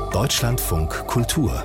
Deutschlandfunk Kultur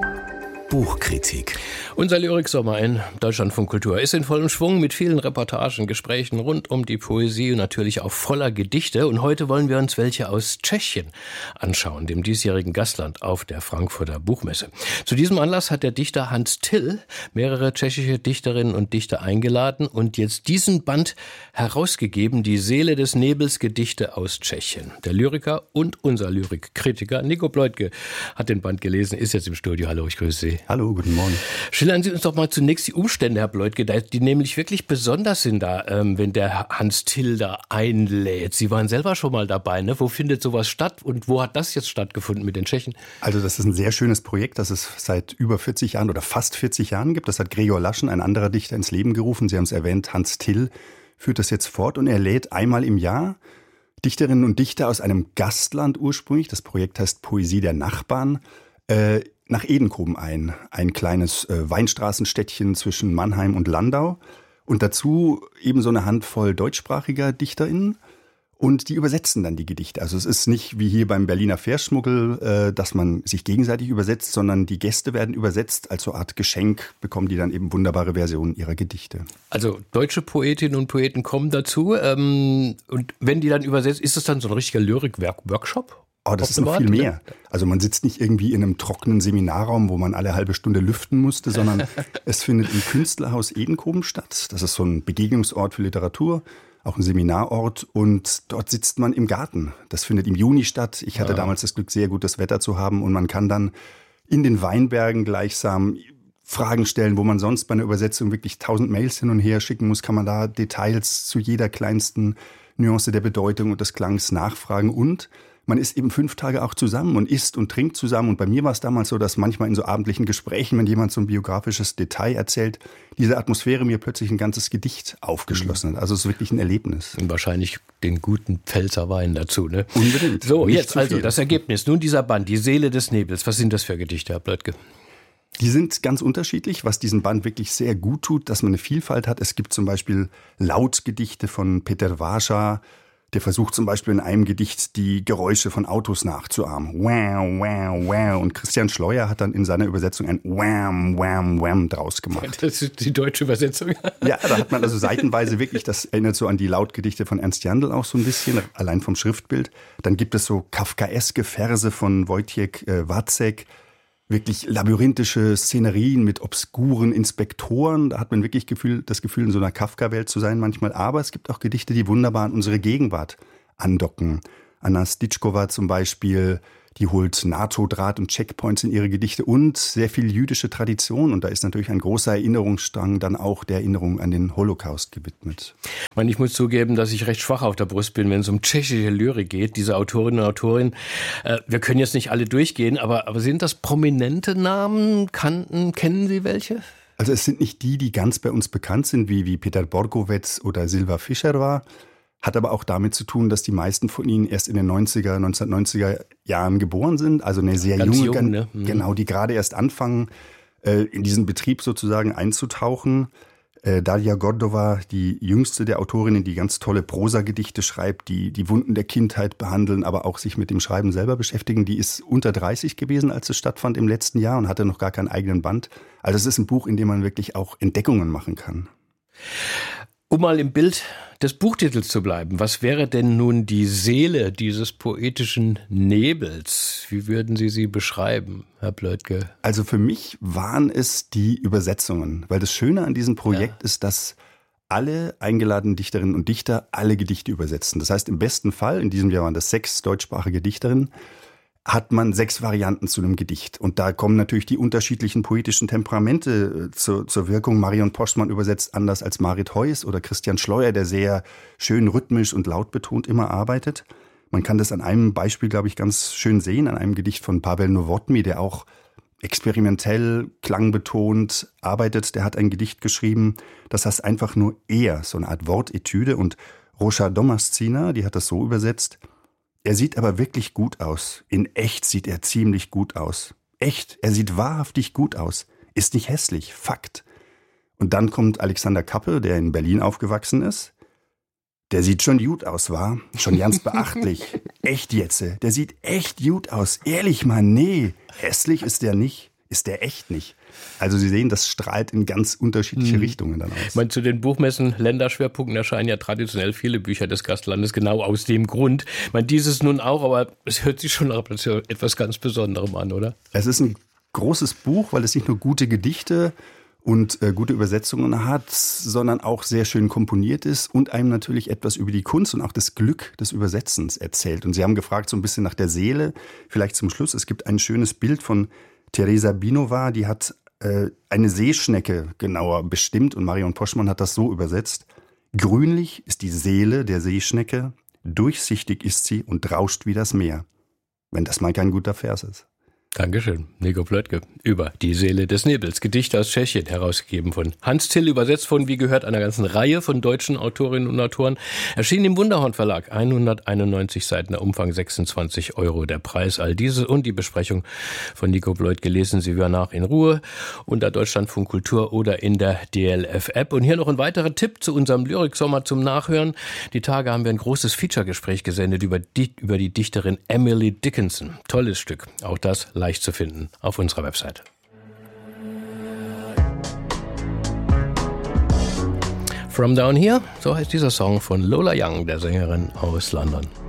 Buchkritik. Unser Lyriksommer in Deutschlandfunk Kultur ist in vollem Schwung mit vielen Reportagen, Gesprächen rund um die Poesie und natürlich auch voller Gedichte. Und heute wollen wir uns welche aus Tschechien anschauen, dem diesjährigen Gastland auf der Frankfurter Buchmesse. Zu diesem Anlass hat der Dichter Hans Till mehrere tschechische Dichterinnen und Dichter eingeladen und jetzt diesen Band herausgegeben, die Seele des Nebels, Gedichte aus Tschechien. Der Lyriker und unser Lyrikkritiker Nico Pleutke hat den Band gelesen, ist jetzt im Studio. Hallo, ich grüße Sie. Hallo, guten Morgen. Schildern Sie uns doch mal zunächst die Umstände, Herr Pleutke, die nämlich wirklich besonders sind da, wenn der Hans Till da einlädt. Sie waren selber schon mal dabei, ne? Wo findet sowas statt und wo hat das jetzt stattgefunden mit den Tschechen? Also das ist ein sehr schönes Projekt, das es seit über 40 Jahren oder fast 40 Jahren gibt. Das hat Gregor Laschen, ein anderer Dichter, ins Leben gerufen. Sie haben es erwähnt, Hans Till führt das jetzt fort und er lädt einmal im Jahr Dichterinnen und Dichter aus einem Gastland ursprünglich, das Projekt heißt Poesie der Nachbarn, nach Edenkoben ein kleines Weinstraßenstädtchen zwischen Mannheim und Landau und dazu eben so eine Handvoll deutschsprachiger DichterInnen und die übersetzen dann die Gedichte. Also es ist nicht wie hier beim Berliner Fährschmuggel, dass man sich gegenseitig übersetzt, sondern die Gäste werden übersetzt, als so eine Art Geschenk bekommen die dann eben wunderbare Versionen ihrer Gedichte. Also deutsche Poetinnen und Poeten kommen dazu und wenn die dann übersetzt, ist das dann so ein richtiger Lyrik-Workshop? Oh, das ist noch viel mehr. Also man sitzt nicht irgendwie in einem trockenen Seminarraum, wo man alle halbe Stunde lüften musste, sondern es findet im Künstlerhaus Edenkoben statt. Das ist so ein Begegnungsort für Literatur, auch ein Seminarort und dort sitzt man im Garten. Das findet im Juni statt. Ich hatte damals das Glück, sehr gutes Wetter zu haben und man kann dann in den Weinbergen gleichsam Fragen stellen, wo man sonst bei einer Übersetzung wirklich 1000 Mails hin und her schicken muss, kann man da Details zu jeder kleinsten Nuance der Bedeutung und des Klangs nachfragen und man ist eben 5 Tage auch zusammen und isst und trinkt zusammen. Und bei mir war es damals so, dass manchmal in so abendlichen Gesprächen, wenn jemand so ein biografisches Detail erzählt, diese Atmosphäre mir plötzlich ein ganzes Gedicht aufgeschlossen hat. Also es ist wirklich ein Erlebnis. Und wahrscheinlich den guten Pfälzer Wein dazu, ne? Unbedingt. So, Nicht jetzt also das Ergebnis. Nun dieser Band, die Seele des Nebels. Was sind das für Gedichte, Herr Pleutke? Die sind ganz unterschiedlich, was diesen Band wirklich sehr gut tut, dass man eine Vielfalt hat. Es gibt zum Beispiel Lautgedichte von Peter Váša. Der versucht zum Beispiel in einem Gedicht die Geräusche von Autos nachzuahmen. Wow, wow, wow. Und Christian Schleuer hat dann in seiner Übersetzung ein Wham, Wham, Wham draus gemacht. Das ist die deutsche Übersetzung. Ja, da hat man also seitenweise wirklich, das erinnert so an die Lautgedichte von Ernst Jandl auch so ein bisschen, allein vom Schriftbild. Dann gibt es so kafkaeske Verse von Wojciech Wacek. Wirklich labyrinthische Szenerien mit obskuren Inspektoren. Da hat man wirklich das Gefühl, in so einer Kafka-Welt zu sein manchmal. Aber es gibt auch Gedichte, die wunderbar an unsere Gegenwart andocken. Anna Stitschkova zum Beispiel, die holt NATO-Draht und Checkpoints in ihre Gedichte und sehr viel jüdische Tradition. Und da ist natürlich ein großer Erinnerungsstrang dann auch der Erinnerung an den Holocaust gewidmet. Ich muss zugeben, dass ich recht schwach auf der Brust bin, wenn es um tschechische Lyrik geht, diese Autorinnen und Autoren. Wir können jetzt nicht alle durchgehen, aber sind das prominente Namen? Kennen Sie welche? Also es sind nicht die ganz bei uns bekannt sind, wie Peter Borkovec oder Silva Fischer war. Hat aber auch damit zu tun, dass die meisten von ihnen erst in den 1990er Jahren geboren sind. Also eine sehr junge, ne? Genau, die gerade erst anfangen, in diesen Betrieb sozusagen einzutauchen. Daria Gordova, die jüngste der Autorinnen, die ganz tolle Prosagedichte schreibt, die Wunden der Kindheit behandeln, aber auch sich mit dem Schreiben selber beschäftigen. Die ist unter 30 gewesen, als es stattfand im letzten Jahr und hatte noch gar keinen eigenen Band. Also es ist ein Buch, in dem man wirklich auch Entdeckungen machen kann. Um mal im Bild des Buchtitels zu bleiben, was wäre denn nun die Seele dieses poetischen Nebels? Wie würden Sie sie beschreiben, Herr Pleutke? Also für mich waren es die Übersetzungen, weil das Schöne an diesem Projekt ist, dass alle eingeladenen Dichterinnen und Dichter alle Gedichte übersetzen. Das heißt, im besten Fall, in diesem Jahr waren das 6 deutschsprachige Dichterinnen, hat man 6 Varianten zu einem Gedicht. Und da kommen natürlich die unterschiedlichen poetischen Temperamente zur Wirkung. Marion Postmann übersetzt anders als Marit Heuss oder Christian Schleuer, der sehr schön rhythmisch und lautbetont immer arbeitet. Man kann das an einem Beispiel, glaube ich, ganz schön sehen, an einem Gedicht von Pavel Novotny, der auch experimentell, klangbetont arbeitet. Der hat ein Gedicht geschrieben, das heißt einfach nur er, so eine Art Wortetüde. Und Rosa Domascina, die hat das so übersetzt: Er sieht aber wirklich gut aus. In echt sieht er ziemlich gut aus. Echt, er sieht wahrhaftig gut aus. Ist nicht hässlich, Fakt. Und dann kommt Alexander Kappe, der in Berlin aufgewachsen ist. Der sieht schon gut aus, wa? Schon ganz beachtlich. Echt jetzt, der sieht echt gut aus. Ehrlich mal, nee. Hässlich ist der nicht. Ist der echt nicht. Also Sie sehen, das strahlt in ganz unterschiedliche Richtungen dann aus. Ich meine, zu den Buchmessen, Länderschwerpunkten erscheinen ja traditionell viele Bücher des Gastlandes, genau aus dem Grund. Ich meine, dieses nun auch, aber es hört sich schon nach etwas ganz Besonderem an, oder? Es ist ein großes Buch, weil es nicht nur gute Gedichte und gute Übersetzungen hat, sondern auch sehr schön komponiert ist und einem natürlich etwas über die Kunst und auch das Glück des Übersetzens erzählt. Und Sie haben gefragt so ein bisschen nach der Seele, vielleicht zum Schluss. Es gibt ein schönes Bild von Teresa Binova, die hat eine Seeschnecke genauer bestimmt und Marion Poschmann hat das so übersetzt. Grünlich ist die Seele der Seeschnecke, durchsichtig ist sie und rauscht wie das Meer. Wenn das mal kein guter Vers ist. Dankeschön, Nico Plötke, über Die Seele des Nebels, Gedichte aus Tschechien, herausgegeben von Hans Till, übersetzt von, wie gehört, einer ganzen Reihe von deutschen Autorinnen und Autoren, erschienen im Wunderhorn Verlag, 191 Seiten, der Umfang 26 €, der Preis. All diese und die Besprechung von Nico Plötke lesen Sie wieder nach in Ruhe unter Deutschlandfunk Kultur oder in der DLF-App. Und hier noch ein weiterer Tipp zu unserem Lyrik-Sommer zum Nachhören. Die Tage haben wir ein großes Feature-Gespräch gesendet über die Dichterin Emily Dickinson. Tolles Stück, auch das leicht zu finden auf unserer Webseite. From Down Here, so heißt dieser Song von Lola Young, der Sängerin aus London.